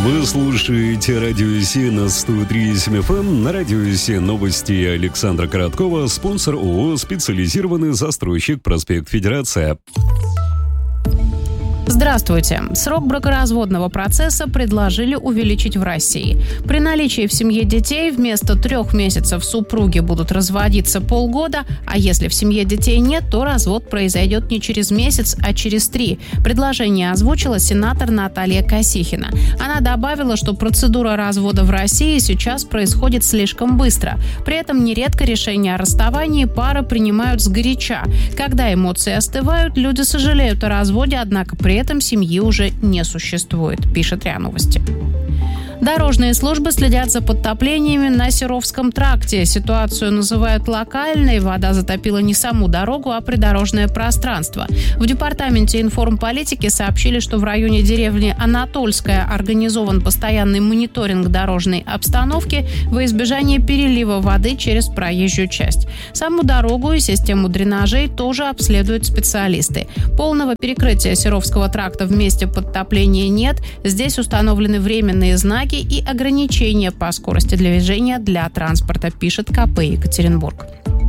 Вы слушаете Радио Си на 103.7 FM. На Радио Си новости Александра Короткова. Спонсор ООО «Специализированный застройщик», проспект Федерация. Здравствуйте. Срок бракоразводного процесса предложили увеличить в России. При наличии в семье детей вместо 3 месяцев супруги будут разводиться полгода, а если в семье детей нет, то развод произойдет не через месяц, а через 3. Предложение озвучила сенатор Наталья Косихина. Она добавила, что процедура развода в России сейчас происходит слишком быстро. При этом нередко решения о расставании пары принимают сгоряча. Когда эмоции остывают, люди сожалеют о разводе, однако при этом семьи уже не существует, пишет РИА Новости. Дорожные службы следят за подтоплениями на Серовском тракте. Ситуацию называют локальной. Вода затопила не саму дорогу, а придорожное пространство. В департаменте информполитики сообщили, что в районе деревни Анатольская организован постоянный мониторинг дорожной обстановки во избежание перелива воды через проезжую часть. Саму дорогу и систему дренажей тоже обследуют специалисты. Полного перекрытия Серовского тракта в месте подтопления нет. Здесь установлены временные знаки и ограничения по скорости движения для транспорта, пишет КП Екатеринбург.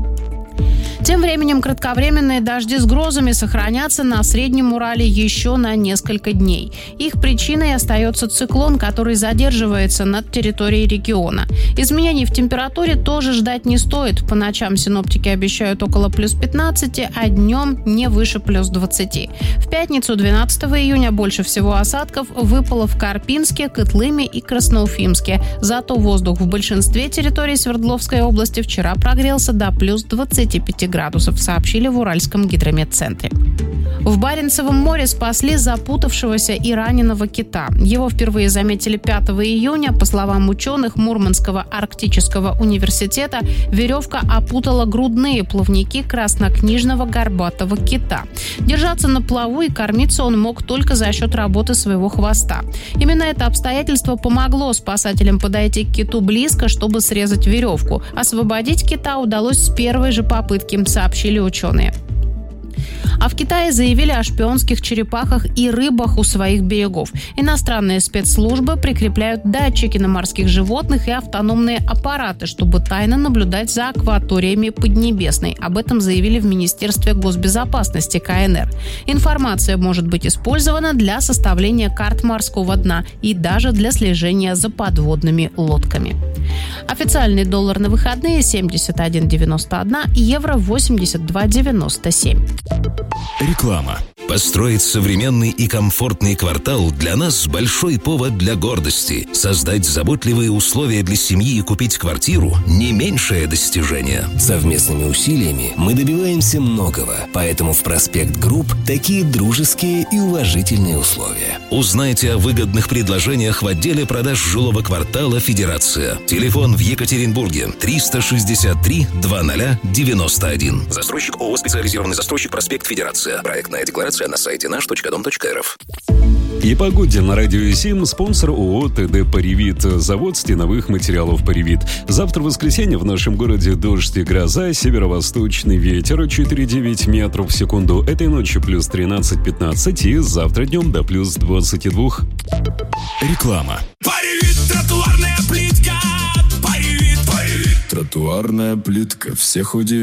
Тем временем кратковременные дожди с грозами сохранятся на Среднем Урале еще на несколько дней. Их причиной остается циклон, который задерживается над территорией региона. Изменений в температуре тоже ждать не стоит. По ночам синоптики обещают около плюс 15, а днем не выше плюс 20. В пятницу, 12 июня, больше всего осадков выпало в Карпинске, Котлыме и Красноуфимске. Зато воздух в большинстве территорий Свердловской области вчера прогрелся до плюс 25 градусов, сообщили в Уральском гидрометцентре. В Баренцевом море спасли запутавшегося и раненого кита. Его впервые заметили 5 июня. По словам ученых Мурманского арктического университета, веревка опутала грудные плавники краснокнижного горбатого кита. Держаться на плаву и кормиться он мог только за счет работы своего хвоста. Именно это обстоятельство помогло спасателям подойти к киту близко, чтобы срезать веревку. Освободить кита удалось с первой же попытки, сообщили ученые. А в Китае заявили о шпионских черепахах и рыбах у своих берегов. Иностранные спецслужбы прикрепляют датчики на морских животных и автономные аппараты, чтобы тайно наблюдать за акваториями Поднебесной. Об этом заявили в Министерстве госбезопасности КНР. Информация может быть использована для составления карт морского дна и даже для слежения за подводными лодками. Официальный доллар на выходные 71,91, евро 82,97. Реклама. Построить современный и комфортный квартал для нас большой повод для гордости. Создать заботливые условия для семьи и купить квартиру – не меньшее достижение. Совместными усилиями мы добиваемся многого, поэтому в «Проспект Групп» такие дружеские и уважительные условия. Узнайте о выгодных предложениях в отделе продаж жилого квартала «Федерация». Телефон в Екатеринбурге 363 2091. Застройщик ООО «Специализированный застройщик», проспект Федерация. Проектная декларация на сайте наш.дом.рф. И погоде на Радио Сим. Спонсор ООО «ТД Паривит». Завод стеновых материалов «Паривит». Завтра воскресенье в нашем городе дождь и гроза. Северо-восточный ветер 4,9 метров в секунду. Этой ночью плюс 13-15 и завтра днем до плюс 22. Реклама. Паривит, тротуарная плитка. Паривит. Тротуарная плитка всех удивит.